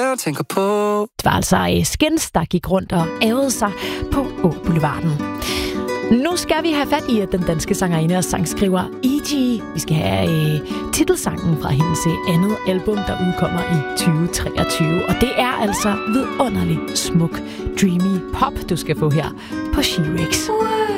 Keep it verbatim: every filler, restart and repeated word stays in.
jeg tænker på. Det var altså Skins, der gik rundt og ævede sig på Å-boulevarden. Nu skal vi have fat i den danske sangerinde og sangskriver Iggy. Vi skal have øh, titelsangen fra hendes andet album, der udkommer i tyve treogtyve. Og det er altså vidunderligt smuk, dreamy pop, du skal få her på She-Rex.